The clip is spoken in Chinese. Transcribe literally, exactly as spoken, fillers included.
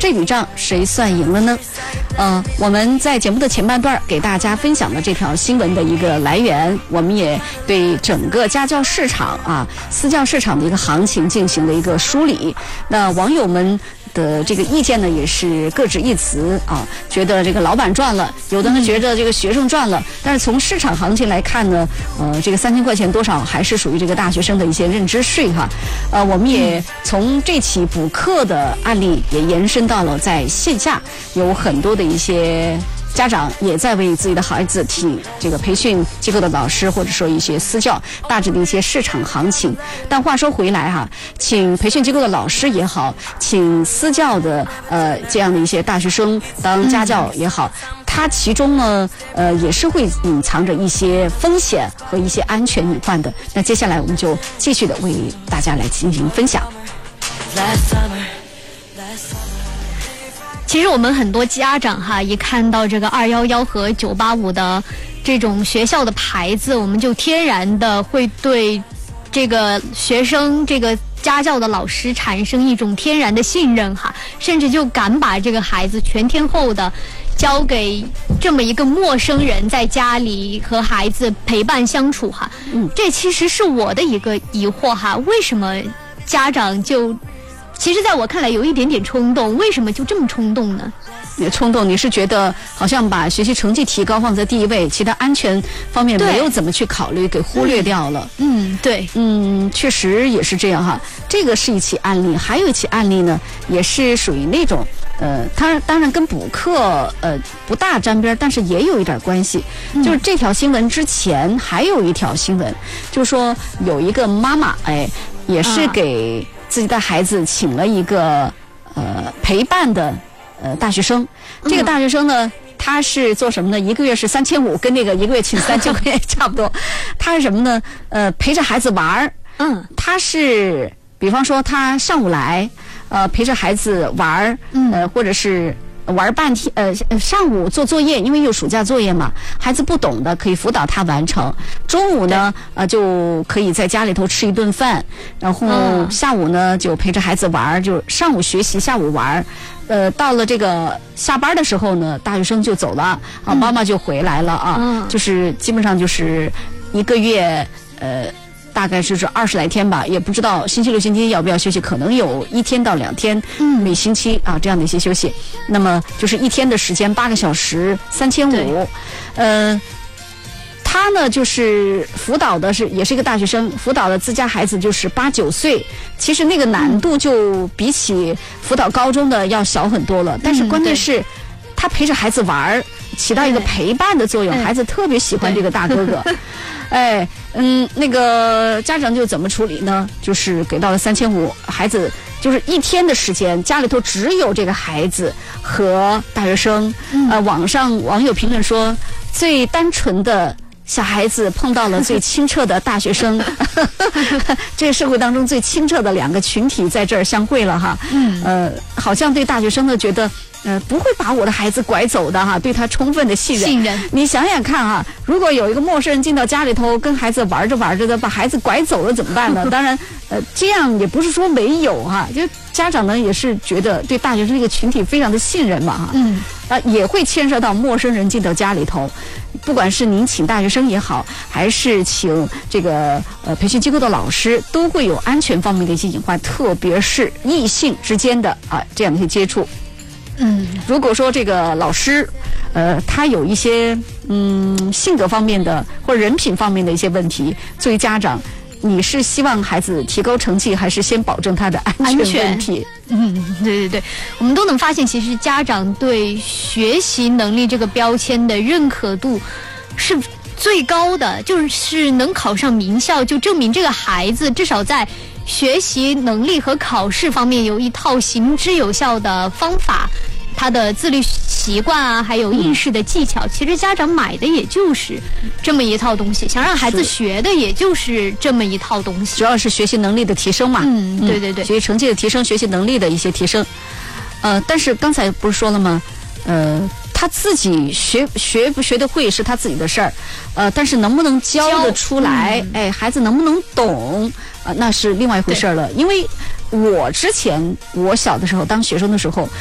这笔账谁算赢了呢？呃，我们在节目的前半段给大家分享了这条新闻的一个来源，我们也对整个家教市场啊、私教市场的一个行情进行了一个梳理。那网友们的这个意见呢，也是各执一词啊，觉得这个老板赚了，有的呢觉得这个学生赚了。但是从市场行情来看呢，呃，这个三千块钱多少还是属于这个大学生的一些认知税哈。呃，我们也从这起补课的案例也延伸到了在线下有很多的一些家长也在为自己的孩子替这个培训机构的老师或者说一些私教大致的一些市场行情。但话说回来哈，请培训机构的老师也好，请私教的呃这样的一些大学生当家教也好，它其中呢呃也是会隐藏着一些风险和一些安全隐患的。那接下来我们就继续的为大家来进行分享。 其实我们很多家长哈，一看到这个二一一和九八五的这种学校的牌子，我们就天然的会对这个学生、这个家教的老师产生一种天然的信任哈，甚至就敢把这个孩子全天候的交给这么一个陌生人，在家里和孩子陪伴相处哈。嗯，这其实是我的一个疑惑哈，为什么家长就？其实在我看来有一点点冲动，为什么就这么冲动呢？ 你冲动，你是觉得好像把学习成绩提高放在第一位，其他安全方面没有怎么去考虑，给忽略掉了。 嗯，对， 嗯，确实也是这样哈。这个是一起案例，还有一起案例呢，也是属于那种呃，它当然跟补课呃不大沾边，但是也有一点关系。嗯、就是这条新闻之前还有一条新闻，就是说有一个妈妈哎，也是给自己的孩子请了一个呃陪伴的呃大学生，这个大学生呢，他是做什么呢？一个月是三千五，跟那个一个月请三千块差不多。他是什么呢？呃，陪着孩子玩儿。嗯，他是比方说他上午来，呃，陪着孩子玩儿，呃，或者是玩半天，呃，上午做作业，因为有暑假作业嘛，孩子不懂的可以辅导他完成。中午呢，呃，就可以在家里头吃一顿饭，然后下午呢就陪着孩子玩，就上午学习，下午玩。呃，到了这个下班的时候呢，大学生就走了，啊，妈妈就回来了啊，嗯、就是基本上就是一个月，呃。大概就是二十来天吧，也不知道星期六、星期天要不要休息，可能有一天到两天，嗯，每星期啊这样的一些休息。那么就是一天的时间，八个小时，三千五。呃，他呢就是辅导的是也是一个大学生，辅导的自家孩子就是八九岁，其实那个难度就比起辅导高中的要小很多了。但是关键是，他陪着孩子玩，起到一个陪伴的作用，孩子特别喜欢这个大哥哥。哎，嗯，那个家长就怎么处理呢？就是给到了三千五，孩子就是一天的时间，家里头只有这个孩子和大学生。嗯、呃，网上网友评论说，最单纯的小孩子碰到了最清澈的大学生，这个社会当中最清澈的两个群体在这儿相会了哈。嗯，呃，好像对大学生呢觉得。呃，不会把我的孩子拐走的哈，对他充分的信任。 信任， 你想想看哈，如果有一个陌生人进到家里头，跟孩子玩着玩着的，把孩子拐走了怎么办呢？当然，呃，这样也不是说没有哈，就家长呢也是觉得对大学生这个群体非常的信任嘛哈。嗯。啊，也会牵涉到陌生人进到家里头，不管是您请大学生也好，还是请这个呃培训机构的老师，都会有安全方面的一些隐患，特别是异性之间的啊这样的一些接触。嗯，如果说这个老师，呃，他有一些嗯性格方面的或者人品方面的一些问题，作为家长，你是希望孩子提高成绩，还是先保证他的安全问题？ 嗯，对对对，我们都能发现，其实家长对学习能力这个标签的认可度是最高的，就是能考上名校，就证明这个孩子至少在学习能力和考试方面有一套行之有效的方法，他的自律习惯啊，还有应试的技巧，其实家长买的也就是这么一套东西，想让孩子学的也就是这么一套东西， 主要是学习能力的提升嘛。 嗯，对对对， 学习成绩的提升，学习能力的一些提升。呃，但是刚才不是说了吗？呃，他自己学学不学得会是他自己的事儿，呃，但是能不能教得出来，嗯、哎，孩子能不能懂？啊、呃，那是另外一回事了。因为我之前我小的时候当学生的时候，